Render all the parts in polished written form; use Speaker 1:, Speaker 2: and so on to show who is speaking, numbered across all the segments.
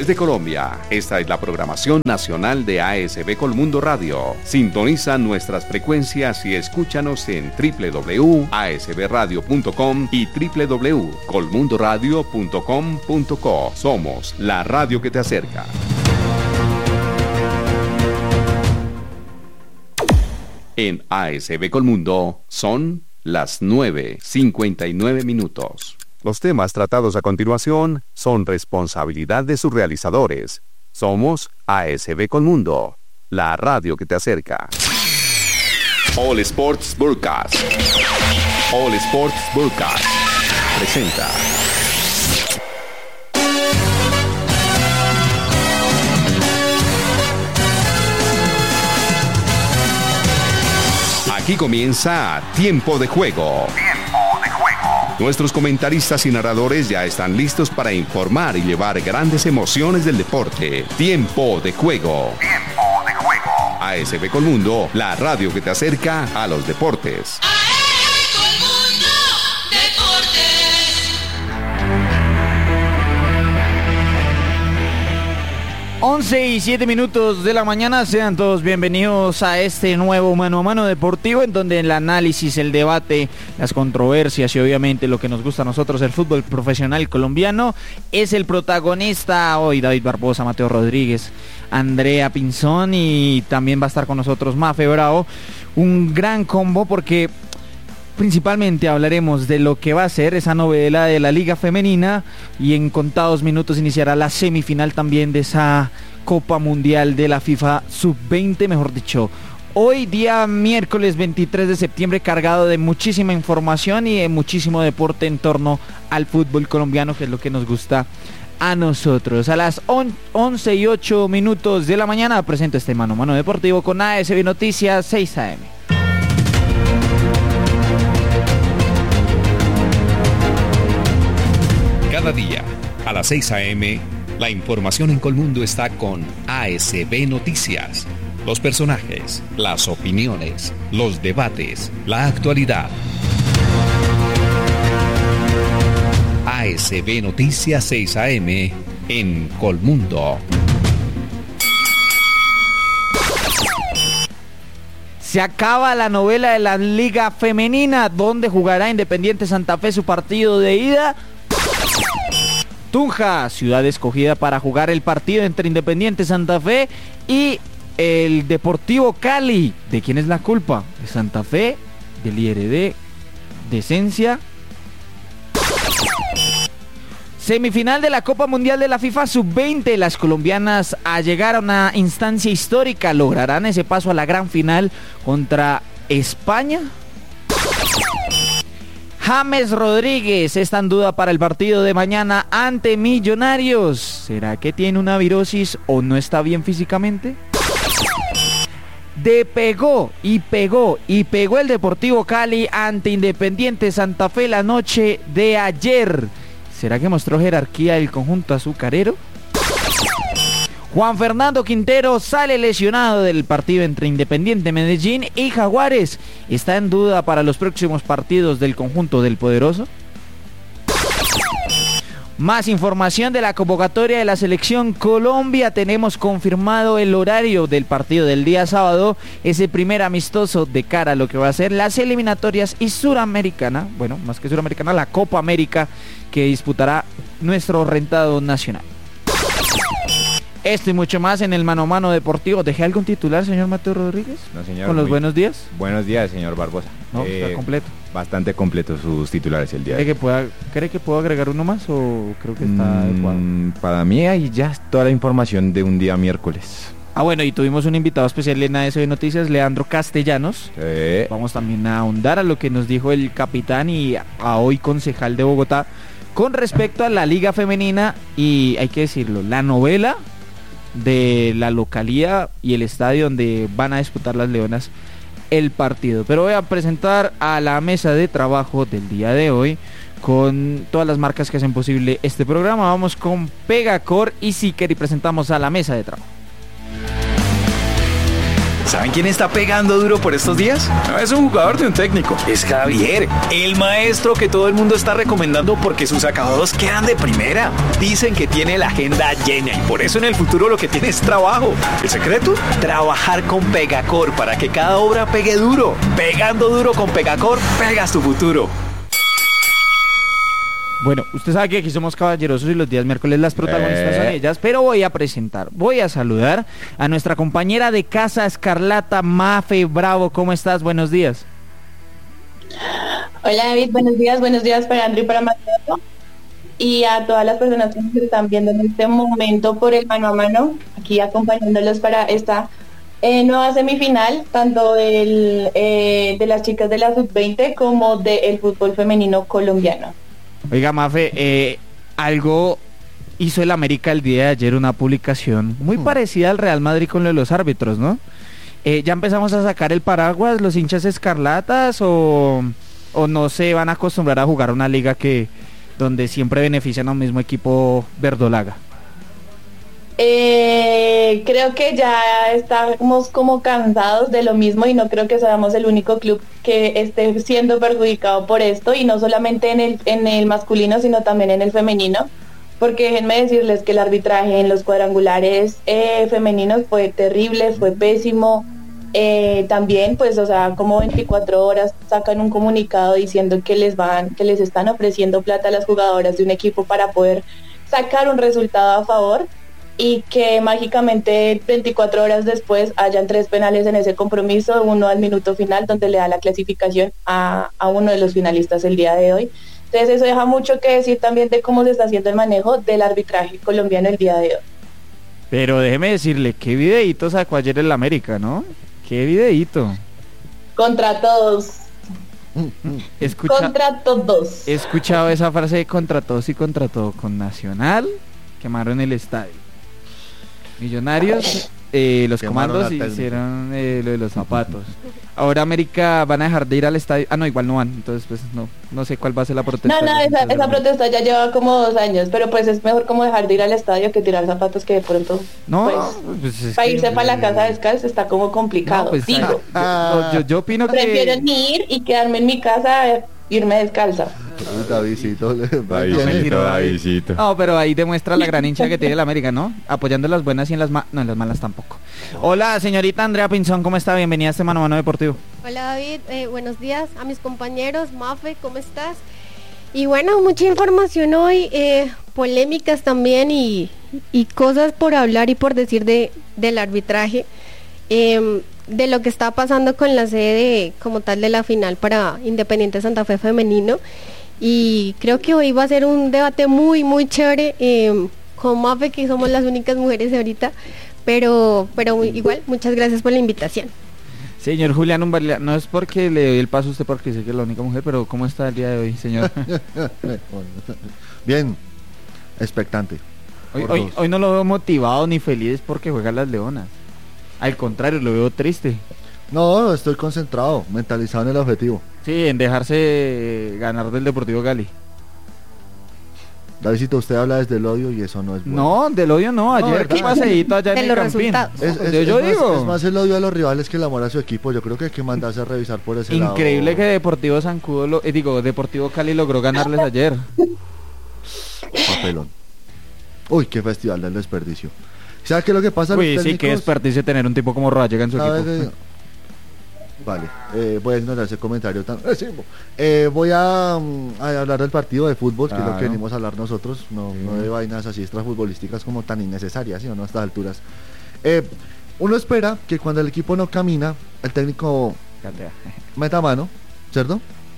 Speaker 1: Desde Colombia, esta es la programación nacional de ASB Colmundo Radio. Sintoniza nuestras frecuencias y escúchanos en www.asbradio.com y www.colmundoradio.com.co. Somos la radio que te acerca. En ASB Colmundo son las 9:59. Los temas tratados a continuación son responsabilidad de sus realizadores. Somos ASB Colmundo, la radio que te acerca. All Sports Broadcast. All Sports Broadcast presenta. Aquí comienza Tiempo de Juego. Nuestros comentaristas y narradores ya están listos para informar y llevar grandes emociones del deporte. Tiempo de Juego. ASB Colmundo, la radio que te acerca a los deportes.
Speaker 2: ASB Colmundo Deportes.
Speaker 3: 11:07 de la mañana, sean todos bienvenidos a este nuevo Mano a Mano Deportivo, en donde el análisis, el debate, las controversias y obviamente lo que nos gusta a nosotros, el fútbol profesional colombiano, es el protagonista. Hoy David Barbosa, Mateo Rodríguez, Andrea Pinzón, y también va a estar con nosotros Mafe Bravo. Un gran combo porque principalmente hablaremos de lo que va a ser esa novela de la Liga Femenina, y en contados minutos iniciará la semifinal también de esa Copa Mundial de la FIFA Sub-20, mejor dicho. Hoy día miércoles 23 de septiembre, cargado de muchísima información y de muchísimo deporte en torno al fútbol colombiano, que es lo que nos gusta a nosotros. A las 11:08 de la mañana presento este Mano a Mano Deportivo con ASB Noticias 6 AM.
Speaker 1: Cada día, a las 6 a.m., la información en Colmundo está con ASB Noticias. Los personajes, las opiniones, los debates, la actualidad. ASB Noticias 6 a.m. en Colmundo.
Speaker 3: Se acaba la novela de la Liga Femenina, donde jugará Independiente Santa Fe su partido de ida. Tunja, ciudad escogida para jugar el partido entre Independiente Santa Fe y el Deportivo Cali. ¿De quién es la culpa? ¿De Santa Fe? ¿Del IRD? ¿De Esencia? Semifinal de la Copa Mundial de la FIFA Sub-20. Las colombianas, a llegar a una instancia histórica, lograrán ese paso a la gran final contra España. James Rodríguez está en duda para el partido de mañana ante Millonarios. ¿Será que tiene una virosis o no está bien físicamente? Pegó el Deportivo Cali ante Independiente Santa Fe la noche de ayer. ¿Será que mostró jerarquía el conjunto azucarero? Juan Fernando Quintero sale lesionado del partido entre Independiente Medellín y Jaguares. ¿Está en duda para los próximos partidos del conjunto del Poderoso? Más información de la convocatoria de la Selección Colombia. Tenemos confirmado el horario del partido del día sábado, ese primer amistoso de cara a lo que va a ser las eliminatorias y Suramericana, bueno, más que Suramericana, la Copa América, que disputará nuestro rentado nacional. Esto y mucho más en el Mano a Mano Deportivo. ¿Dejé algún titular, señor Mateo Rodríguez?
Speaker 4: No, señor.
Speaker 3: ¿Con los buenos días?
Speaker 4: Buenos días, señor Barbosa.
Speaker 3: No, está completo.
Speaker 4: Bastante completo sus titulares el día de hoy.
Speaker 3: ¿Cree que puedo agregar uno más o creo que está adecuado?
Speaker 4: Para mí ahí ya es toda la información de un día miércoles.
Speaker 3: Bueno, y tuvimos un invitado especial en ASB Noticias, Leandro Castellanos. Vamos también a ahondar a lo que nos dijo el capitán y a hoy concejal de Bogotá con respecto a la Liga Femenina y, hay que decirlo, la novela de la localía y el estadio donde van a disputar las Leonas el partido. Pero voy a presentar a la mesa de trabajo del día de hoy con todas las marcas que hacen posible este programa. Vamos con Pegacor y Siker y presentamos a la mesa de trabajo.
Speaker 5: ¿Saben quién está pegando duro por estos días? No es un jugador de un técnico, es Javier, el maestro que todo el mundo está recomendando porque sus acabados quedan de primera. Dicen que tiene la agenda llena y por eso en el futuro lo que tiene es trabajo. ¿El secreto? Trabajar con Pegacor para que cada obra pegue duro. Pegando duro con Pegacor, pegas tu futuro.
Speaker 3: Bueno, usted sabe que aquí somos caballerosos y los días miércoles las protagonistas son ellas, pero voy a saludar a nuestra compañera de casa Escarlata, Mafe Bravo. ¿Cómo estás? Buenos días.
Speaker 6: Hola David, buenos días para Andrew y para Mateo y a todas las personas que nos están viendo en este momento por el mano a mano, aquí acompañándolos para esta nueva semifinal, tanto de las chicas de la sub-20 como del fútbol femenino colombiano.
Speaker 3: Oiga, Mafe, algo hizo el América el día de ayer, una publicación muy parecida al Real Madrid con lo de los árbitros, ¿no? ¿Ya empezamos a sacar el paraguas, los hinchas escarlatas, o no se van a acostumbrar a jugar una liga donde siempre benefician a un mismo equipo verdolaga?
Speaker 6: Creo que ya estamos como cansados de lo mismo y no creo que seamos el único club que esté siendo perjudicado por esto, y no solamente en el masculino sino también en el femenino, porque déjenme decirles que el arbitraje en los cuadrangulares femeninos fue terrible, fue pésimo. También pues, o sea, como 24 horas sacan un comunicado diciendo que les están ofreciendo plata a las jugadoras de un equipo para poder sacar un resultado a favor, y que mágicamente 24 horas después hayan 3 penales en ese compromiso, uno al minuto final donde le da la clasificación a uno de los finalistas el día de hoy. Entonces eso deja mucho que decir también de cómo se está haciendo el manejo del arbitraje colombiano el día de hoy.
Speaker 3: Pero déjeme decirle, qué videíto sacó ayer el América, ¿no? Qué videíto.
Speaker 6: Contra todos. Contra todos.
Speaker 3: He escuchado esa frase de contra todos y contra todo. Con Nacional quemaron el estadio. Millonarios, los comandos hicieron lo de los zapatos. Ahora América van a dejar de ir al estadio. No, igual no van. Entonces pues no sé cuál va a ser la protesta.
Speaker 6: No, esa protesta ya lleva como 2 años, pero pues es mejor como dejar de ir al estadio que tirar zapatos, que de pronto pues para irse para la casa descalzo está como complicado.
Speaker 3: No, pues,
Speaker 6: digo.
Speaker 3: Yo opino que
Speaker 6: prefiero ni ir y quedarme en mi casa, irme descalza.
Speaker 4: Davidcito.
Speaker 3: No, pero ahí demuestra la gran hincha que tiene el América, ¿no? Apoyando las buenas y en las malas tampoco. Hola, señorita Andrea Pinzón, ¿cómo está? Bienvenida a este Mano a Mano Deportivo.
Speaker 7: Hola David, buenos días a mis compañeros. Mafe, ¿cómo estás? Y bueno, mucha información hoy, polémicas también y cosas por hablar y por decir del arbitraje, de lo que está pasando con la sede como tal de la final para Independiente Santa Fe femenino. Y creo que hoy va a ser un debate muy muy chévere con Mafe, que somos las únicas mujeres ahorita, pero igual muchas gracias por la invitación.
Speaker 3: Señor Julián Umbarlia, no es porque le doy el paso a usted porque sé que es la única mujer, pero ¿cómo está el día de hoy, señor?
Speaker 4: Bien, expectante.
Speaker 3: Hoy no lo veo motivado ni feliz porque juegan las Leonas. Al contrario, lo veo triste.
Speaker 4: No, estoy concentrado, mentalizado en el objetivo.
Speaker 3: Sí, en dejarse ganar del Deportivo Cali.
Speaker 4: Davidito, usted habla desde el odio y eso no es bueno.
Speaker 3: No, del odio no. Ayer qué paseíto allá en el Campín. Yo digo.
Speaker 4: Es más el odio a los rivales que el amor a su equipo. Yo creo que hay que mandarse a revisar por ese lado.
Speaker 3: Increíble que Deportivo Zancudo, Deportivo Cali logró ganarles ayer.
Speaker 4: Papelón. Uy, qué festival del desperdicio. ¿Sabes qué es lo que pasa?
Speaker 3: Uy, sí, qué desperdicio tener un tipo como Rodallega en su equipo.
Speaker 4: Vale, voy a ignorar ese comentario tan... voy a hablar del partido de fútbol, que es lo que venimos a hablar nosotros, no de vainas así extrafutbolísticas como tan innecesarias, ¿sí o no? A estas alturas. Uno espera que cuando el equipo no camina, el técnico meta mano, ¿cierto?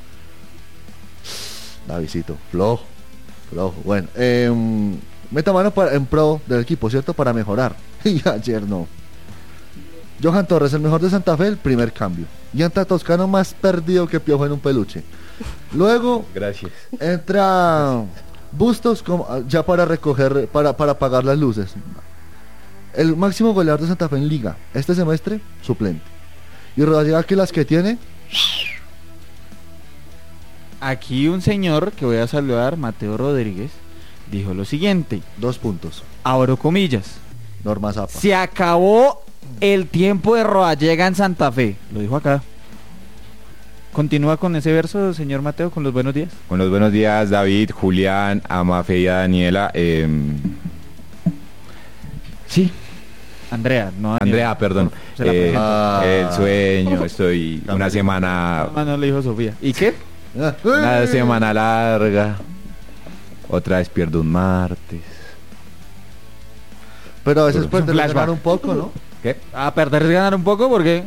Speaker 4: Davidito, flojo. Bueno, meta mano en pro del equipo, ¿cierto? Para mejorar. Y ayer no. Johan Torres, el mejor de Santa Fe, el primer cambio. Y entra Toscano más perdido que Piojo en un peluche. Luego,
Speaker 8: gracias.
Speaker 4: Entra Bustos ya para recoger, para apagar las luces. El máximo goleador de Santa Fe en Liga, este semestre, suplente. Y Rodallega, que las que tiene.
Speaker 3: Aquí un señor que voy a saludar, Mateo Rodríguez, dijo lo siguiente.
Speaker 4: 2 puntos.
Speaker 3: Abro comillas.
Speaker 4: Norma Zapa.
Speaker 3: Se acabó El tiempo de Roa llega en Santa Fe. Lo dijo acá. Continúa con ese verso, señor Mateo, con los buenos días.
Speaker 8: Con los buenos días, David, Julián, a Mafe y a Daniela. Sí.
Speaker 3: Andrea, no
Speaker 8: Andrea, perdón.
Speaker 3: Se la presento.
Speaker 8: El sueño, estoy una semana...
Speaker 3: No le dijo Sofía. ¿Y qué?
Speaker 8: Una semana larga. Otra vez pierdo un martes.
Speaker 4: Pero a veces puedes
Speaker 3: flashback.
Speaker 4: ganar un poco, ¿no?
Speaker 8: ¿Qué?
Speaker 3: Perder es ganar un poco porque...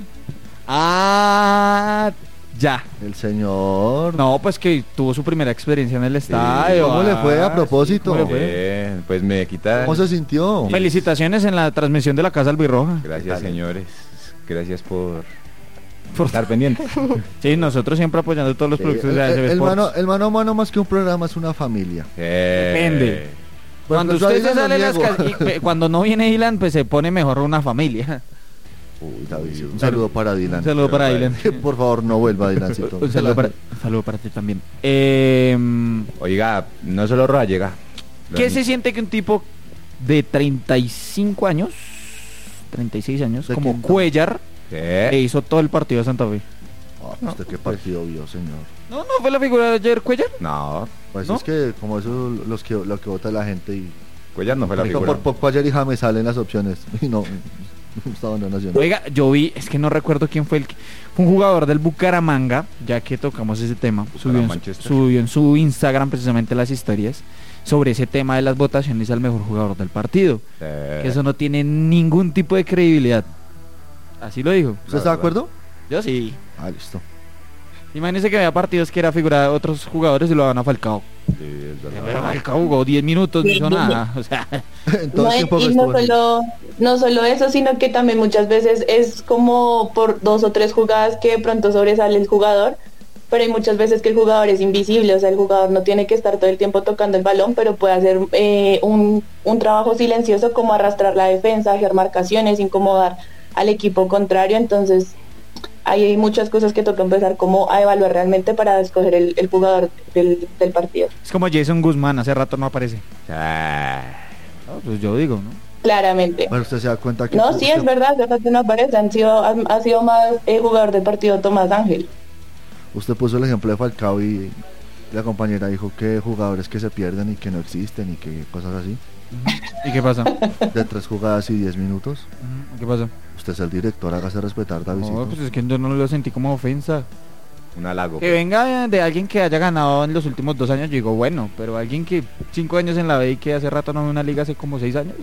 Speaker 3: Ya.
Speaker 4: El señor...
Speaker 3: No, pues que tuvo su primera experiencia en el estadio.
Speaker 4: ¿Cómo le fue a propósito?
Speaker 3: ¿Cómo le fue?
Speaker 8: Bien, pues me quitan...
Speaker 4: ¿Cómo se sintió?
Speaker 3: Felicitaciones en la transmisión de la Casa Albirroja.
Speaker 8: Gracias, señores. Gracias por estar pendientes.
Speaker 3: Sí, nosotros siempre apoyando todos los productos de ASB
Speaker 4: el
Speaker 3: Sports.
Speaker 4: mano a mano más que un programa es una familia.
Speaker 3: Depende.
Speaker 4: Bueno,
Speaker 3: Cuando
Speaker 4: pues yo
Speaker 3: usted
Speaker 4: ahí
Speaker 3: se
Speaker 4: no
Speaker 3: sale
Speaker 4: niego.
Speaker 3: cuando no viene Dylan, pues se pone mejor una familia.
Speaker 4: Uy, David, un saludo para Dylan.
Speaker 3: Un saludo para Dylan.
Speaker 4: Que por favor no vuelva Dylancito.
Speaker 3: Un saludo para ti también.
Speaker 8: Oiga, no solo Roa llega.
Speaker 3: ¿Qué se siente que un tipo de 35 años, 36 años,
Speaker 4: ¿De
Speaker 3: como
Speaker 4: quinto?
Speaker 3: Cuellar,
Speaker 8: ¿Qué?
Speaker 3: le hizo todo el partido de Santa Fe?
Speaker 4: ¿Usted qué partido vio, señor?
Speaker 3: No fue la figura de ayer Cuellar.
Speaker 8: No,
Speaker 4: Pues
Speaker 3: ¿No?
Speaker 4: es que como eso lo que vota la gente y...
Speaker 8: Cuellar no fue la
Speaker 4: No,
Speaker 8: figura.
Speaker 4: por poco ayer y James salen las opciones. Y no estaban haciendo.
Speaker 3: Oiga, yo vi, es que no recuerdo quién fue fue un jugador del Bucaramanga, ya que tocamos ese tema, subió en su Instagram precisamente las historias sobre ese tema de las votaciones al mejor jugador del partido. Que eso no tiene ningún tipo de credibilidad. Así lo dijo.
Speaker 4: ¿Usted está de acuerdo?
Speaker 3: Yo sí.
Speaker 4: Ah, listo.
Speaker 3: Imagínense que había partidos que era figura de otros jugadores y lo daban a Falcao. Pero Falcao jugó 10 minutos, no hizo nada. O sea,
Speaker 4: En todo el tiempo que
Speaker 6: y
Speaker 4: estuvo.
Speaker 6: no solo eso, sino que también muchas veces es como por 2 o 3 jugadas que de pronto sobresale el jugador, pero hay muchas veces que el jugador es invisible, o sea, el jugador no tiene que estar todo el tiempo tocando el balón, pero puede hacer un trabajo silencioso como arrastrar la defensa, hacer marcaciones, incomodar al equipo contrario. Entonces ahí hay muchas cosas que toca empezar como a evaluar realmente para escoger el jugador del partido.
Speaker 3: es como Jason Guzmán, hace rato no aparece. No, pues yo digo, ¿no?
Speaker 6: Claramente.
Speaker 4: Bueno, usted se da cuenta que...
Speaker 6: No, sí, es verdad, hace rato no aparece, ha sido más jugador del partido Tomás Ángel.
Speaker 4: Usted puso el ejemplo de Falcao y la compañera dijo que jugadores que se pierden y que no existen y que cosas así.
Speaker 3: ¿Y qué pasa?
Speaker 4: De 3 jugadas y 10 minutos.
Speaker 3: ¿Qué pasa?
Speaker 4: Usted es el director, hágase respetar, Davidcito.
Speaker 3: No, pues es que yo no lo sentí como ofensa.
Speaker 8: Un halago.
Speaker 3: Que venga de alguien que haya ganado en los últimos 2 años, yo digo, bueno, pero alguien que 5 años en la B y que hace rato no ve una liga, hace como 6 años,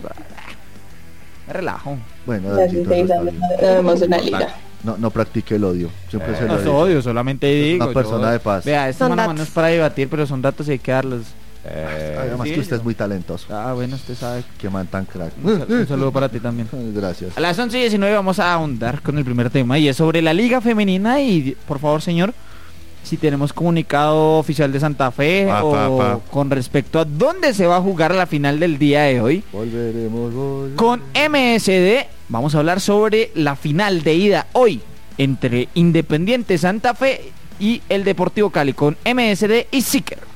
Speaker 3: me relajo.
Speaker 4: Bueno,
Speaker 6: Hace
Speaker 4: Davidcito,
Speaker 6: 6
Speaker 4: eso está
Speaker 6: años
Speaker 4: bien.
Speaker 6: no vemos una liga.
Speaker 4: No practique el odio. Siempre se lo
Speaker 3: No
Speaker 4: he
Speaker 3: es
Speaker 4: dicho.
Speaker 3: odio, solamente digo.
Speaker 4: una persona de paz.
Speaker 3: Vea, este
Speaker 7: Son
Speaker 3: mano a
Speaker 7: datos.
Speaker 3: mano es para debatir, pero son datos y hay que darlos.
Speaker 4: Además
Speaker 3: sí,
Speaker 4: que usted
Speaker 3: yo-
Speaker 4: es muy talentoso.
Speaker 3: Bueno, usted sabe.
Speaker 4: Que man tan crack.
Speaker 3: Un saludo para ti también.
Speaker 4: Gracias.
Speaker 3: A las 11:19 vamos a ahondar con el primer tema y es sobre la Liga Femenina y, por favor, señor, si tenemos comunicado oficial de Santa Fe con respecto a dónde se va a jugar la final del día de hoy.
Speaker 4: Volveremos.
Speaker 3: Con MSD vamos a hablar sobre la final de ida hoy entre Independiente Santa Fe y el Deportivo Cali con MSD y Seeker.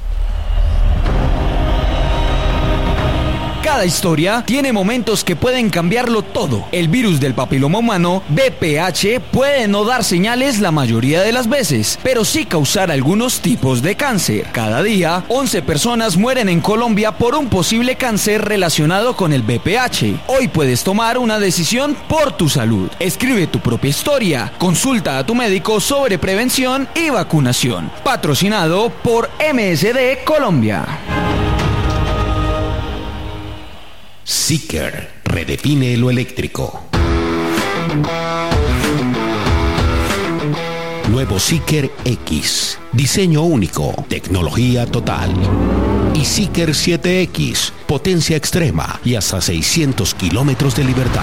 Speaker 9: Cada historia tiene momentos que pueden cambiarlo todo. El virus del papiloma humano, VPH, puede no dar señales la mayoría de las veces, pero sí causar algunos tipos de cáncer. Cada día, 11 personas mueren en Colombia por un posible cáncer relacionado con el VPH. Hoy puedes tomar una decisión por tu salud. Escribe tu propia historia. Consulta a tu médico sobre prevención y vacunación. Patrocinado por MSD Colombia.
Speaker 10: Seeker redefine lo eléctrico. Nuevo Seeker X. Diseño único, tecnología total. Y Seeker 7X, potencia extrema y hasta 600 kilómetros de libertad.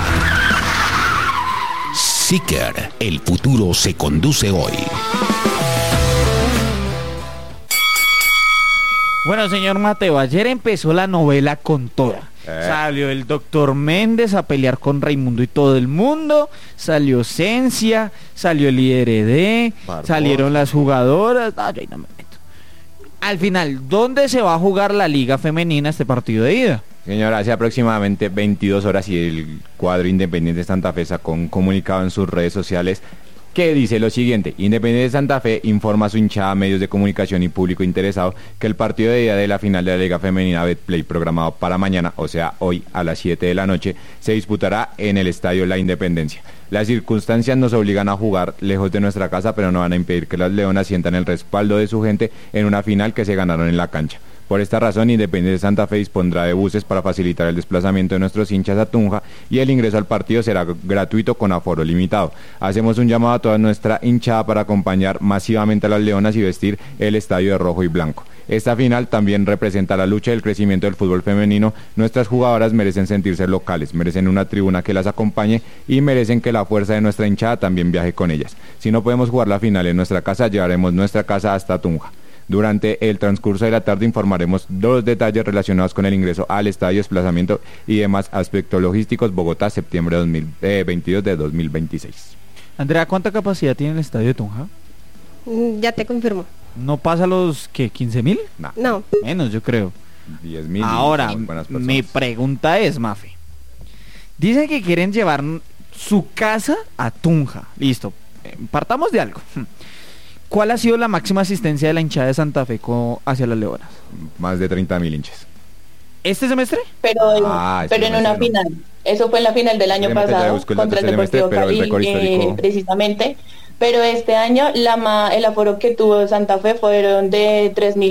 Speaker 10: Seeker, el futuro se conduce hoy.
Speaker 3: Bueno, señor Mateo, ayer empezó la novela con toda. Salió el doctor Méndez a pelear con Raimundo y todo el mundo. Salió Cencia, salió el IRD,
Speaker 4: Barbosa.
Speaker 3: salieron las jugadoras. Yo ahí no me meto. al final, ¿dónde se va a jugar la Liga Femenina este partido de ida?
Speaker 8: Señor, hace aproximadamente 22 horas y el cuadro Independiente Santa Fe sacó un comunicado en sus redes sociales que dice lo siguiente: Independiente Santa Fe informa a su hinchada, medios de comunicación y público interesado que el partido de día de la final de la Liga Femenina Betplay programado para mañana, o sea hoy a las 7 de la noche, se disputará en el Estadio La Independencia. Las circunstancias nos obligan a jugar lejos de nuestra casa, pero no van a impedir que las leonas sientan el respaldo de su gente en una final que se ganaron en la cancha. Por esta razón, Independiente Santa Fe dispondrá de buses para facilitar el desplazamiento de nuestros hinchas a Tunja y el ingreso al partido será gratuito con aforo limitado. Hacemos un llamado a toda nuestra hinchada para acompañar masivamente a las leonas y vestir el estadio de rojo y blanco. Esta final también representa la lucha y el crecimiento del fútbol femenino. Nuestras jugadoras merecen sentirse locales, merecen una tribuna que las acompañe y merecen que la fuerza de nuestra hinchada también viaje con ellas. Si no podemos jugar la final en nuestra casa, llevaremos nuestra casa hasta Tunja. Durante el transcurso de la tarde informaremos los detalles relacionados con el ingreso al estadio, desplazamiento y demás aspectos logísticos. Bogotá, septiembre 22 de 2026.
Speaker 3: Andrea, ¿cuánta capacidad tiene el estadio de Tunja?
Speaker 7: Ya te confirmo.
Speaker 3: ¿No pasa los, qué, 15.000?
Speaker 7: No.
Speaker 3: Menos, yo creo.
Speaker 8: 10.000.
Speaker 3: Ahora, mi pregunta es, Mafe. Dicen que quieren llevar su casa a Tunja. Listo. Partamos de algo. ¿Cuál ha sido la máxima asistencia de la hinchada de Santa Fe hacia las leonas?
Speaker 8: Más de 30.000 hinchas.
Speaker 3: ¿Este semestre?
Speaker 6: Pero en una final. Eso fue en la final del año pasado contra el Deportivo Cali, precisamente. Pero este año el aforo que tuvo Santa Fe fueron de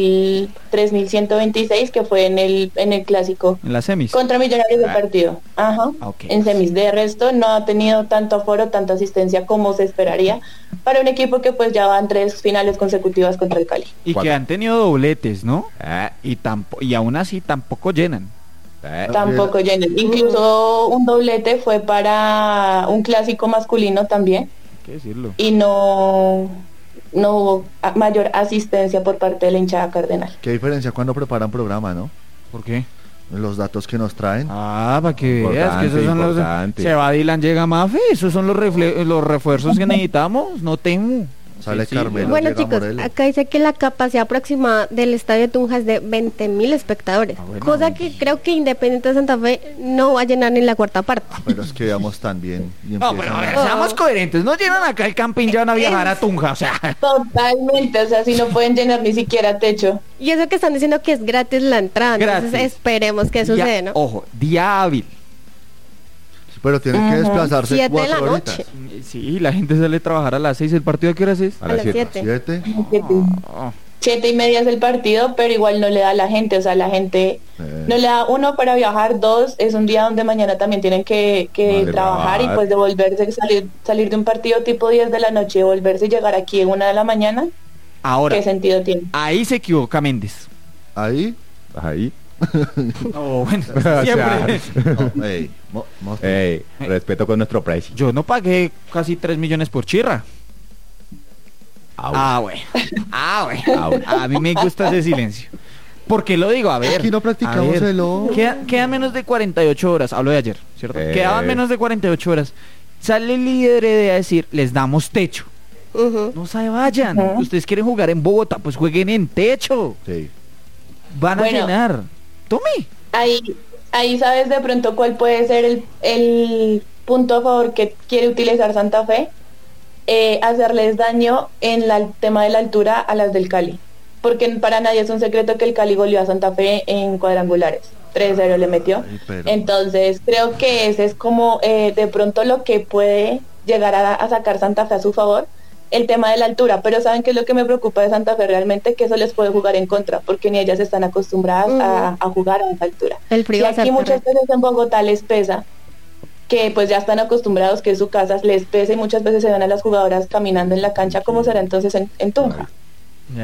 Speaker 6: 3.126, que fue en el clásico.
Speaker 3: En las semis.
Speaker 6: Contra Millonarios del partido. Ajá.
Speaker 3: Okay.
Speaker 6: En semis. De resto no ha tenido tanto aforo, tanta asistencia como se esperaría para un equipo que pues ya van 3 finales consecutivas contra el Cali.
Speaker 3: Y que han tenido dobletes, ¿no? Y aún así tampoco llenan.
Speaker 6: Tampoco llenan. Incluso un doblete fue para un clásico masculino también.
Speaker 3: Hay que decirlo.
Speaker 6: Y no hubo mayor asistencia por parte de la hinchada cardenal.
Speaker 4: Qué diferencia cuando preparan programa, ¿no?
Speaker 3: ¿Por qué?
Speaker 4: Los datos que nos traen.
Speaker 3: Para que veas que esos son los... Se va Dylan, llega Mafe, esos son los refuerzos que necesitamos, no temo.
Speaker 4: Sale Carmelo,
Speaker 7: bueno,
Speaker 4: llega
Speaker 7: chicos,
Speaker 4: Morelos.
Speaker 7: acá dice que la capacidad aproximada del estadio de Tunja es de 20.000 espectadores, cosa que creo que Independiente de Santa Fe no va a llenar ni la cuarta parte.
Speaker 4: Pero es que veamos tan bien.
Speaker 3: No, pero a ver, seamos coherentes, no llenan acá el camping, ya van a viajar a Tunja, o sea.
Speaker 6: Totalmente, o sea, si no pueden llenar ni siquiera techo.
Speaker 7: Y eso que están diciendo que es gratis la entrada,
Speaker 3: Gratis.
Speaker 7: entonces esperemos que suceda, ¿no?
Speaker 3: Ojo, día hábil.
Speaker 4: Pero tienen que desplazarse
Speaker 7: 7 de la
Speaker 4: 4 horitas.
Speaker 7: noche.
Speaker 3: Sí, la gente sale a trabajar a las 6, ¿el partido a qué horas es?
Speaker 7: A las 7.
Speaker 4: 7.
Speaker 6: 7:30 es el partido, pero igual no le da a la gente, o sea, la gente no le da, uno, para viajar, 2, es un día donde mañana también tienen que trabajar y pues devolverse, salir de un partido tipo 10 de la noche, devolverse y llegar aquí en 1 de la mañana.
Speaker 3: Ahora,
Speaker 6: ¿qué sentido tiene?
Speaker 3: Ahí se equivoca Méndez.
Speaker 4: Ahí.
Speaker 3: No, bueno, siempre.
Speaker 8: Respeto con nuestro precio.
Speaker 3: Yo no pagué casi 3 millones por Chirra. Bueno. A mí me gusta ese silencio. ¿Por qué lo digo? A ver.
Speaker 4: Aquí no practicamos
Speaker 3: Quedan menos de 48 horas. Hablo de ayer, ¿cierto? Quedaban menos de 48 horas. Sale el líder de decir, les damos techo. No se vayan. Ustedes quieren jugar en Bogotá, pues jueguen en techo.
Speaker 4: Sí.
Speaker 3: Van a llenar. Tome.
Speaker 6: Ahí sabes de pronto cuál puede ser el punto a favor que quiere utilizar Santa Fe. Hacerles daño en el tema de la altura a las del Cali. Porque para nadie es un secreto que el Cali goleó a Santa Fe en cuadrangulares. 3-0 le metió. Entonces creo que ese es como de pronto lo que puede llegar a sacar Santa Fe a su favor, el tema de la altura. Pero ¿saben qué es lo que me preocupa de Santa Fe realmente? Que eso les puede jugar en contra, porque ni ellas están acostumbradas a jugar a esa altura.
Speaker 7: El frío
Speaker 6: y aquí muchas veces en Bogotá les pesa, que pues ya están acostumbrados, que es su casa, les pesa, y muchas veces se ven a las jugadoras caminando en la cancha. ¿Cómo será entonces en Tunja?